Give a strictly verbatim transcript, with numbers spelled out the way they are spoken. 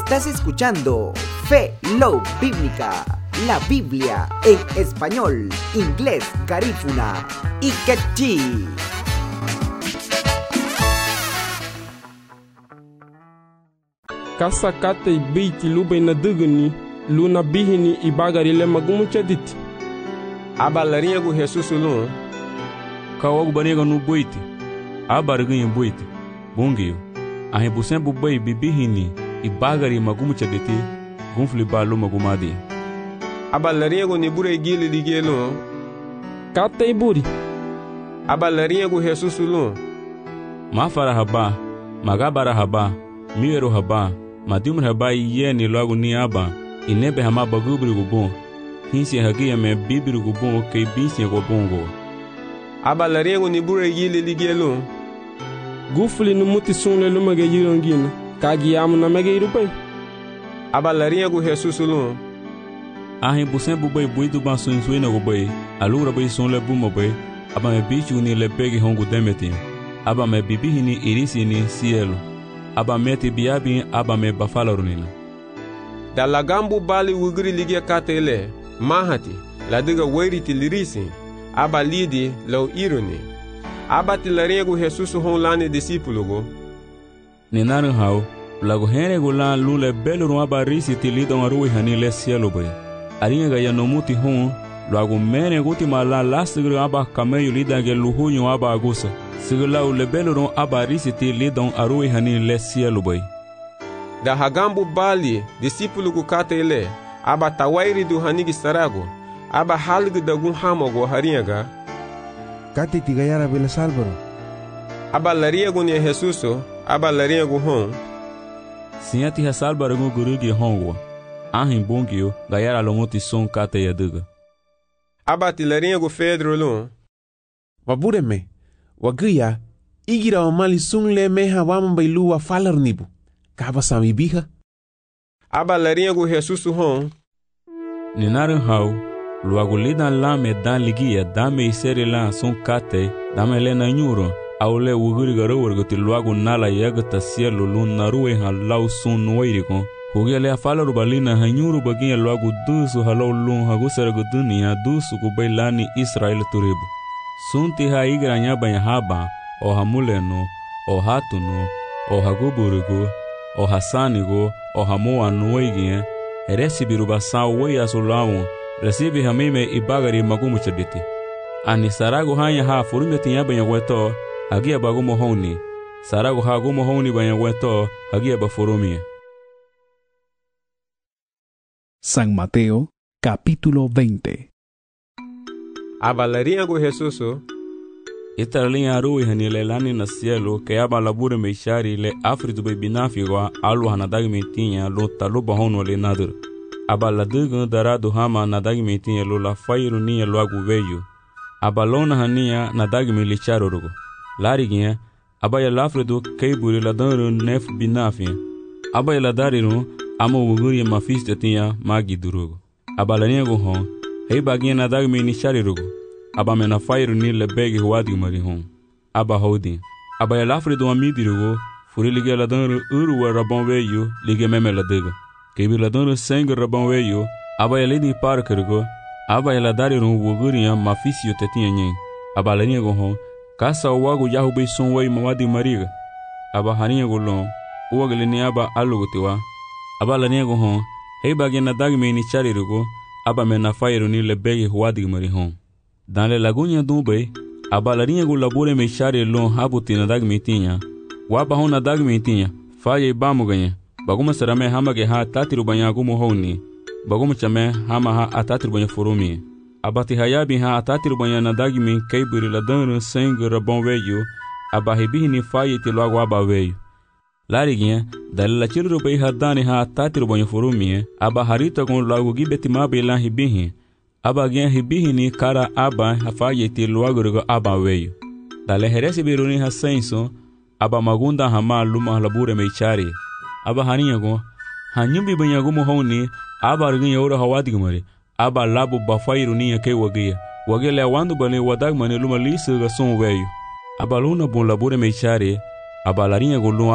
Estás escuchando Fe Love Bíblica, la Biblia en español, inglés, garífuna y quechí. Kasa kate biti lube na duguni, luna bihini ibagari le magumu chaditi. Abalarinha gu Jesus lu. Kawagu banega nu boiti. Abarganha boiti. Bongio. Ahe busen bubai bibihini ibagari magumu chaditi. Gunfli balu magumadi. Abalarinha gu nibure gili ligelu. Kate iburi. Abalarinha gu Jesus lu. Mafara haba, magabara haba, miero haba. Madimur haba yeni logo ni aba. Inebe hama bagubri gubon. Hinsi hagia me bibiru gubon ke binsi gubongo. Abalarinha gu nibure gili ligelu. Gufuli no muti sunle luma ge yirongina. Kagi amu na mege irupai. Abalarinha gu Jesus lu. Ahe busen bubai buidu ban suin suina gubai. Alura bai sunle buma bai. Aba me bichu ni lebegi hongu demeti. Aba me bibihi ni irisi ni cielo. Aba meti biabi aba me bafalarunina. Da lagambu bali wugri ligia katele. Mahati. La diga weriti lirisi. Aba lidi lau iruni. Aba tilarinha gu Jesus honlani discípulo go. Ninaru hau. Lago hene gulan lule beluru aba risi tilidon arui hani le cielo bai. Arinha gaya nomuti hon. Lago mene guti mala lasigru aba kameyu lidage luhunyo aba agusa. Sigla ule beluru aba risi tilidon arui hani le cielo bai. Da hagambu bali discípulo gu katele. Aba tawairi du hanigi sarago. Aba halgu dagun hamogo harinha. Kati tigayara bela salvaro. Aba larinha gu ni Jesuso. Aba larinha gu hon. Sinhati hasalbaro gu gurugi hongwa. Ahin bongio gayara longuti son kate yaduga. Aba tilarinha gu Pedro lu. Wabureme. Waguya. Igira wa mali sungle meha wama bailu wa falar nibu. Kaba sami biha. Aba larinha gu Jesus hon. Ninaru hau. Luago lidan lame dan ligia dame isere lan son kate dame lena nyuro aule wuguri garawurgo ti luago nala yagata cielo lun narue han lau sun noiriko hugele afalaru balina hanyuru bagia luago dusu halau lun hagusarago dunia dusu kubailani Israel turibu sunti ha igranya banya haba o hamuleno o hatuno o haguburugo o hasanigo o hamoa noigie eresibiru basau wei asulawo Recibe hamime ibagari magumu chaditi. Ani sarago hanya ha furumeti ya banya weto hagia bagumo honi. Sarago ha gumo honi banya weto hagia bafurumie. San Mateo, capítulo veinte. Abalarinha gu Jesuso. Italinha arui hanilelani na cielo que aba labure meishari le afritu bebinafigwa alu hanadag metinha lo taluba hono le nadur. Aba ladugu daradu hama nadagi metinha lo la fairu niya lo agu veyu. Aba lona hania nadagi me licharo rugo. Lariginha, aba ya lafredo keiburi ladanu nef binafia. Aba ya ladariru ama wuguri mafiste tinha magi durugo. Aba lania go hon, hei baginha nadagi me nichari rugo. Aba me na fairu ni lebegi huadi mari hon. Aba houdin. Aba ya lafredo amidi rugo, furi ligia ladanu uru wa rabon veyu ligia meme ladugo. Kebi ladano sangue rabonweyo aba yaledi parkergo aba yaladari no wuguriya mafisio tetinha nyen aba larinha go hon kasa wago yahu be sonwei mawadi mariga aba harinha go lon uwageleni aba alugotiwa aba larinha go hon heba gena dagme ni charirugo aba mena fairu ni lebegi huadi mari hon dans le lagunya dumbe aba larinha go labore me chari lon habutina dagme tinha waba hona dagme tinha faye bamu ganha Baguma sarame hama ge ha tatiru banya gumo honi. Baguma chame hama ha atatiru banya furumi. Abati hayabi ha atatiru banya nadagi min keiburi ladanu sangue rabon veyo. Abahibihi ni faye ti logo aba veyo. Lariginha, dalila chiru bai hadani ha atatiru banya furumi. Aba harita gon logo gibeti mabe lan hibihi. Aba gen hibihi ni kara aba hafaye ti logo rugo aba veyo. Dale heresi biruni ha senso. Aba magunda hama luma labure meichari. Aba harinha go hanyumbi banya gumo honi aba rugin yoro hawadi gumari aba labo bafairu niya ke wagia wagele wandu bale wadag mane luma lisu ga son weyo aba luna bon labure meichari aba larinha go